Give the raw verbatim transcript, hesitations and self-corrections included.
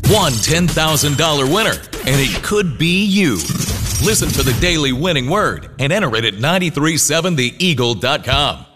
One ten thousand dollars winner, and it could be you. Listen for the Daily Winning Word and enter it at nine three seven the eagle dot com.